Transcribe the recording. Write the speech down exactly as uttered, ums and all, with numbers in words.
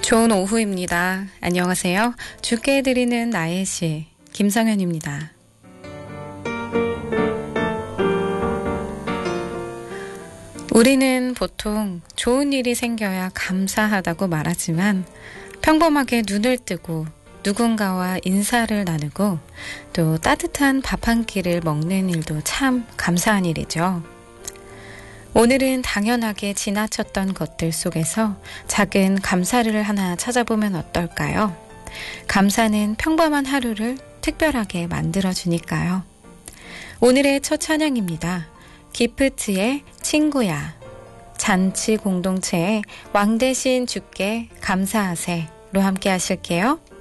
좋은 오후입니다. 안녕하세요. 주께 드리는 나의 시 김성현입니다. 우리는 보통 좋은 일이 생겨야 감사하다고 말하지만 평범하게 눈을 뜨고 누군가와 인사를 나누고 또 따뜻한 밥 한 끼를 먹는 일도 참 감사한 일이죠. 오늘은 당연하게 지나쳤던 것들 속에서 작은 감사를 하나 찾아보면 어떨까요? 감사는 평범한 하루를 특별하게 만들어주니까요. 오늘의 첫 찬양입니다. 기프트의 친구야. 잔치 공동체의 왕 대신 주께 감사하세로 함께 하실게요.